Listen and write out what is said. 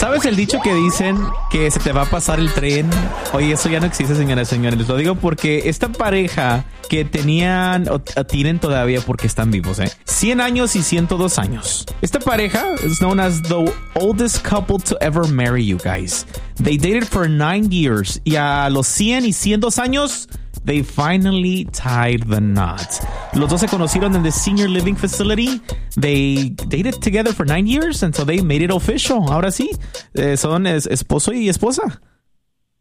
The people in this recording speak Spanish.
¿Sabes el dicho que dicen que se te va a pasar el tren? Oye, eso ya no existe, señoras y señores. Lo digo porque esta pareja que tenían o tienen todavía porque están vivos, 100 años y 102 años. Esta pareja is known as the oldest couple to ever marry, you guys. They dated for 9 years y a los 100 y 102 años they finally tied the knot. Los dos se conocieron en the senior living facility. They dated together for 9 years and so they made it official. Ahora sí, son esposo y esposa.